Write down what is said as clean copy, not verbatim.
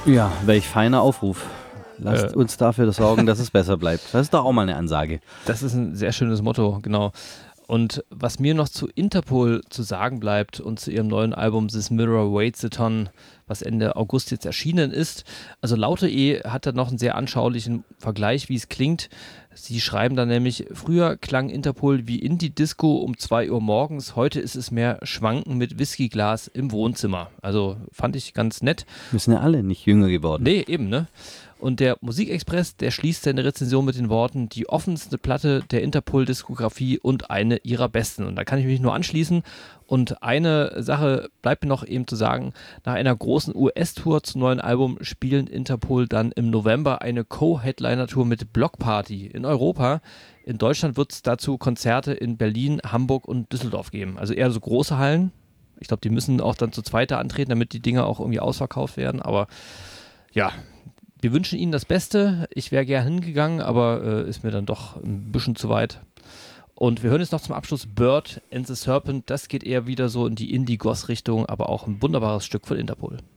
Ja, welch feiner Aufruf. Lasst uns dafür sorgen, dass es besser bleibt. Das ist doch auch mal eine Ansage. Das ist ein sehr schönes Motto, genau. Und was mir noch zu Interpol zu sagen bleibt und zu ihrem neuen Album This Mirror Weighs a Ton, was Ende August jetzt erschienen ist. Also Laute E hat da noch einen sehr anschaulichen Vergleich, wie es klingt. Sie schreiben da nämlich, früher klang Interpol wie Indie-Disco um 2 Uhr morgens, heute ist es mehr Schwanken mit Whiskyglas im Wohnzimmer. Also fand ich ganz nett. Wir sind ja alle nicht jünger geworden. Nee, eben, ne? Und der Musikexpress, der schließt seine Rezension mit den Worten, die offenste Platte der Interpol-Diskografie und eine ihrer besten. Und da kann ich mich nur anschließen. Und eine Sache bleibt mir noch eben zu sagen, nach einer großen US-Tour zum neuen Album spielen Interpol dann im November eine Co-Headliner-Tour mit Block Party in Europa. In Deutschland wird es dazu Konzerte in Berlin, Hamburg und Düsseldorf geben. Also eher so große Hallen. Ich glaube, die müssen auch dann zu zweit da antreten, damit die Dinger auch irgendwie ausverkauft werden. Aber ja, wir wünschen Ihnen das Beste. Ich wäre gern hingegangen, aber ist mir dann doch ein bisschen zu weit. Und wir hören jetzt noch zum Abschluss Bird and the Serpent. Das geht eher wieder so in die Indie-Goss-Richtung, aber auch ein wunderbares Stück von Interpol.